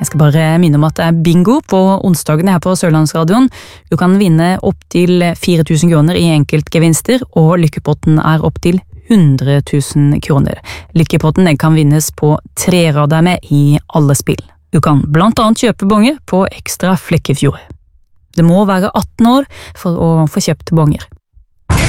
Jeg skal bare minne om at det bingo på onsdagene her på Sørlandsradioen. Du kan vinne opp til 4 000 kroner i enkeltgevinster, og lykkepotten opp til 100 000 kroner. Lykkepotten kan vinnes på 3 rader med i alle spill. Du kan blant annet kjøpe bonger på Ekstra Flekkefjord. Det må være 18 år for å få kjøpt bonger.